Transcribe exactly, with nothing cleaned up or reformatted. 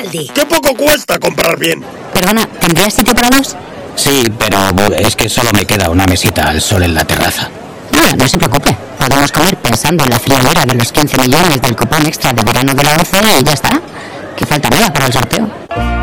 Aldi. ¡Qué poco cuesta comprar bien! Perdona, ¿tendrías sitio para dos? Sí, pero es que solo me queda una mesita al sol en la terraza. No, no se preocupe. Podemos comer pensando en la friolera de los quince millones del cupón extra de verano de la O C E y ya está. Que falta nada para el sorteo.